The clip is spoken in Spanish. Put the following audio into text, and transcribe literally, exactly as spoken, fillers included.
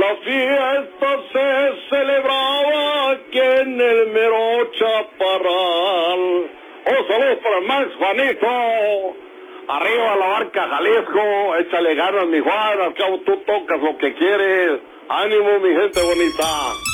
La fiesta se celebraba aquí en el mero Chaparral. Oh, saludos para Max, Juanito. Arriba la barca Jalisco, échale ganas mi Juan, al cabo tú tocas lo que quieres. Ánimo mi gente bonita.